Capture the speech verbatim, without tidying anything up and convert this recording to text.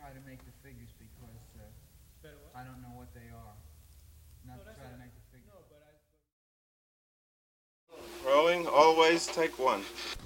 try to make the figures because uh, Better what? I don't know what they are. Not No, to that's try to all make right. the figures. No, but I. Rolling, always take one.